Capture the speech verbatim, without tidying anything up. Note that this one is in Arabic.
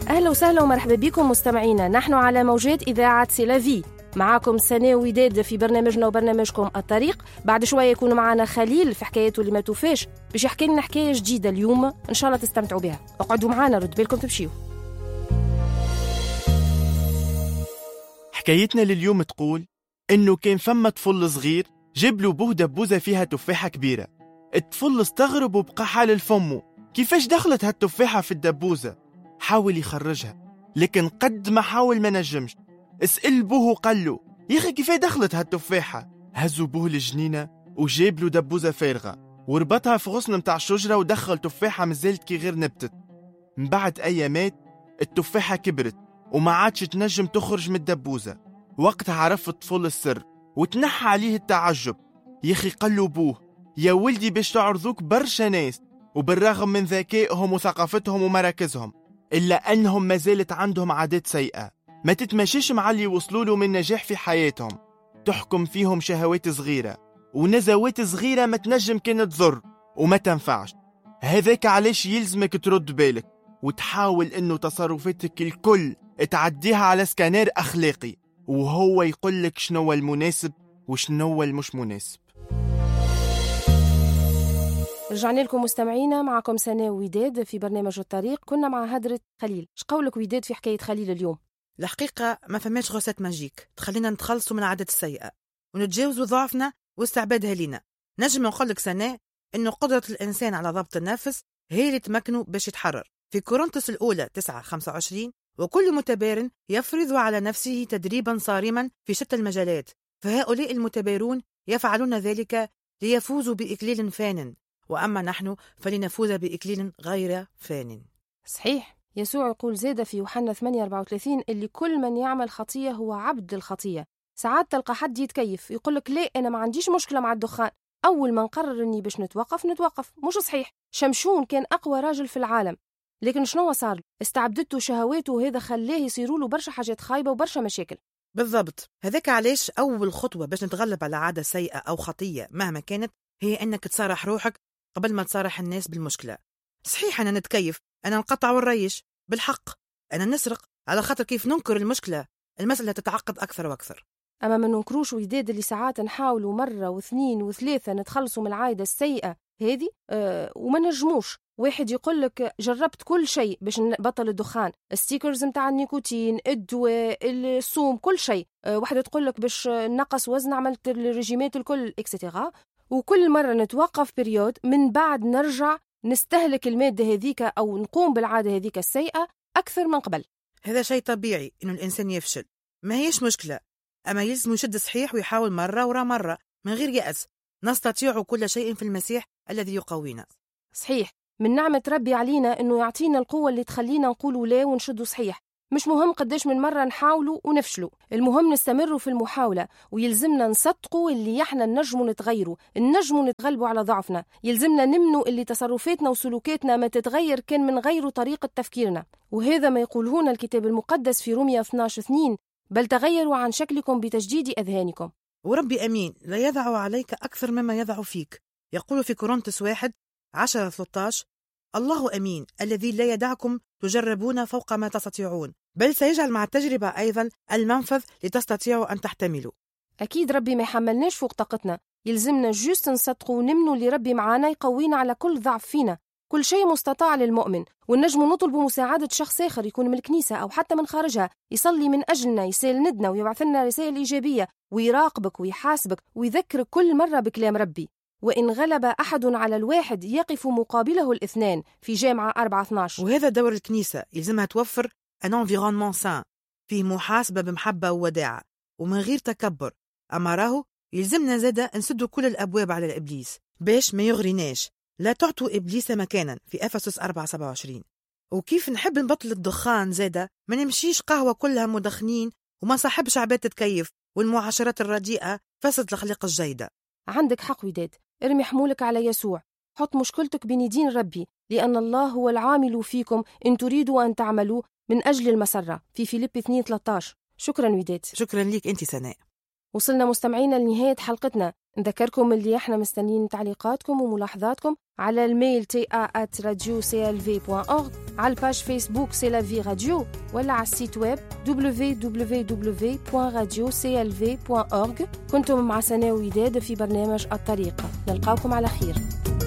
أهلا وسهلا ومرحبا بكم مستمعينا. نحن على موجات إذاعة سيلافي، معاكم سناء وداد في برنامجنا وبرنامجكم الطريق. بعد شوية يكون معنا خليل في حكايته اللي ما توفاش باش يحكي لنا حكاية جديدة اليوم، إن شاء الله تستمتعوا بها. اقعدوا معنا، رد بالكم تمشيوا. حكايتنا لليوم تقول إنه كان فما طفل صغير جاب له بوه دبوزة فيها تفاحة كبيرة. الطفل استغرب وبقى حال الفمو، كيفاش دخلت هالتفاحة في الدبوزة؟ حاول يخرجها لكن قد ما حاول ما نجمش. اسأل بوه وقال له يا أخي كيفاش دخلت هالتفاحة؟ هزوا بوه الجنينة وجاب له دبوزة فارغة وربطها في غصن متاع الشجرة ودخل تفاحة مازالت كي غير نبتت. من بعد أيامات التفاحة كبرت وما عادش تنجم تخرج من الدبوزة. وقتها عرف الطفل السر وتنحى عليه التعجب. يا أخي قال له بوه يا ولدي باش تعرضوك برشا ناس، وبالرغم من ذكائهم وثقافتهم ومراكزهم إلا أنهم ما زالت عندهم عادات سيئة ما تتمشيش مع اللي وصلوا له من نجاح في حياتهم. تحكم فيهم شهوات صغيرة ونزوات صغيرة ما تنجم كانت تضر وما تنفعش. هذاك علاش يلزمك ترد بالك وتحاول إنه تصرفاتك الكل تعديها على سكانير أخلاقي، وهو يقول لك شنو المناسب وشنو المش مناسب. رجعنا لكم مستمعينا، معكم سناء وداد في برنامج الطريق. كنا مع هدرة خليل. اش قولك وداد في حكاية خليل اليوم؟ الحقيقة ما فماش غوسات ماجيك تخلينا نتخلصوا من العادات السيئة ونتجاوزوا ضعفنا واستعبادها لينا. نجم نقول لك سناء إنه قدرة الإنسان على ضبط النفس هي اللي تمكنه باش يتحرر. في كورنثوس الأولى تسعة خمسة وعشرين وكل متبار يفرض على نفسه تدريبا صارما في شتى المجالات، فهؤلاء المتبارون يفعلون ذلك ليفوزوا بإكليل فان، وأما نحن فلنفوز بإكليل غير فان. صحيح. يسوع يقول زادة في يوحنا ثمانية أربعة وثلاثين اللي كل من يعمل خطية هو عبد الخطية. ساعات تلقى حد يتكيف يقولك ليه أنا ما عنديش مشكلة مع الدخان، أول ما نقرر أني باش نتوقف نتوقف. مش صحيح. شمشون كان أقوى راجل في العالم، لكن شنو صار؟ استعبدته شهواته وهذا خلاه يصيروا له برشا حاجات خايبة وبرشا مشاكل. بالضبط. هذاك علاش أول خطوة باش نتغلب على عادة سيئة أو خطية مهما كانت هي أنك تصارح روحك قبل ما تصارح الناس بالمشكلة. صحيح أنا نتكيف، أنا نقطع ونريش، بالحق أنا نسرق، على خاطر كيف ننكر المشكلة المسألة تتعقد أكثر وأكثر. أما ما ننكروش وداد اللي ساعات نحاولوا مرة واثنين وثلاثة نتخلصوا من العادة السيئة هذه أه وما نجموش. واحد يقول لك جربت كل شيء باش نبطل الدخان، ستيكرز متاع النيكوتين، الدواء، الصوم، كل شيء. أه واحدة تقول لك باش نقص وزن عملت الرجيمات الكل اكسترا، وكل مرة نتوقف بريود من بعد نرجع نستهلك المادة هذيك أو نقوم بالعادة هذيك السيئة أكثر من قبل. هذا شيء طبيعي إنه الإنسان يفشل، ما هيش مشكلة، أما يلزم يشد صحيح ويحاول مرة ورا مرة من غير يأس. نستطيع كل شيء في المسيح الذي يقوينا. صحيح. من نعمة ربي علينا إنه يعطينا القوة اللي تخلينا نقولوا لا ونشدوا صحيح. مش مهم قداش من مرة نحاولوا ونفشلوا، المهم نستمروا في المحاولة، ويلزمنا نصدقوا اللي احنا نجموا نتغيروا، نجموا نتغلبوا على ضعفنا. يلزمنا نمنوا اللي تصرفاتنا وسلوكاتنا ما تتغير كان من غير طريقة تفكيرنا، وهذا ما يقولهون الكتاب المقدس في رومية اثناش اثنين، بل تغيروا عن شكلكم بتجديد أذهانكم. وربي أمين لا يضع عليك أكثر مما يضع فيك. يقول في كورنثوس واحد عشرة ثلاثة عشر الله أمين الذي لا يدعكم تجربون فوق ما تستطيعون، بل سيجعل مع التجربة أيضا المنفذ لتستطيعوا أن تحتملوا. أكيد ربي ما يحملناش فوق طاقتنا، يلزمنا جوست نصدقوا ونمنوا اللي ربي معانا يقوينا على كل ضعف فينا. كل شيء مستطاع للمؤمن، ونجم نطلب مساعدة شخص آخر يكون من الكنيسة أو حتى من خارجها يصلي من أجلنا، يساندنا ويبعث لنا رسائل إيجابية ويراقبك ويحاسبك ويذكرك كل مرة بكلام ربي. وإن غلب أحد على الواحد يقف مقابله الاثنان في جامعة أربعة اثناش. وهذا دور الكنيسة، يلزمها توفر ان انفيرونمون سان فيه محاسبة بمحبة ووداعة ومن غير تكبر. أما راهو يلزمنا زادة نسدوا كل الأبواب على الإبليس باش ما يغريناش. لا تعطوا إبليس مكانا في أفسس أربعة سبعة وعشرين. وكيف نحب نبطل الدخان زادة ما نمشيش قهوة كلها مدخنين وما صاحبش عباد تتكيف، والمعاشرات الرديئة فسد الأخلاق الجيدة. عندك حق وداد، ارمي حمولك على يسوع، حط مشكلتك بين يدين ربي، لأن الله هو العامل فيكم إن تريدوا أن تعملوا من أجل المسرة في فيليب اثنين ثلاثة عشر. شكرا وداد. شكرا ليك أنت سناء. وصلنا مستمعينا لنهاية حلقتنا، نذكركم اللي احنا مستنيين تعليقاتكم وملاحظاتكم على الميل تي ا آت راديو سي ال في بوان أورغ، على الباج فيسبوك سي لا في راديو، ولا على السيت ويب دبليو دبليو دبليو بوان راديو سي ال في بوان أورغ. كنتم مع سناء وداد في برنامج الطريقة، نلقاكم على خير.